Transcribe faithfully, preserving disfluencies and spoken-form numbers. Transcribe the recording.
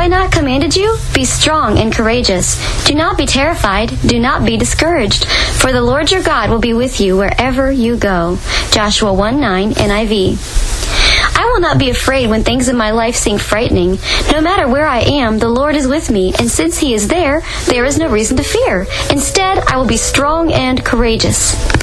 I not commanded you? Be strong and courageous. Do not be terrified. Do not be discouraged. For the Lord your God will be with you wherever you go. Joshua one nine, N I V. I will not be afraid when things in my life seem frightening. No matter where I am, the Lord is with me, and since He is there, there is no reason to fear. Instead, I will be strong and courageous.